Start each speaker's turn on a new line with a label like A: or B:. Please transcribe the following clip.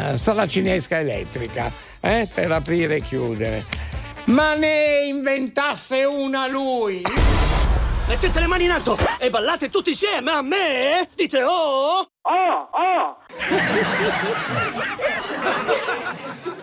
A: saracinesca elettrica, per aprire e chiudere. Ma ne inventasse una lui!
B: Mettete le mani in alto e ballate tutti insieme a me! Dite oh!